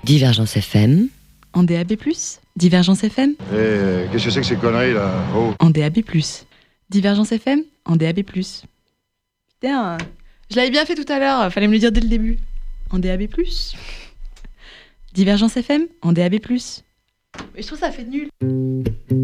Divergence FM. En DAB+, Divergence FM. Qu'est-ce que c'est que ces conneries là? Oh. En DAB+, Divergence FM. En DAB+. Putain, je l'avais bien fait tout à l'heure, fallait me le dire dès le début. En DAB+. Divergence FM. En DAB+. Mais je trouve ça fait nul.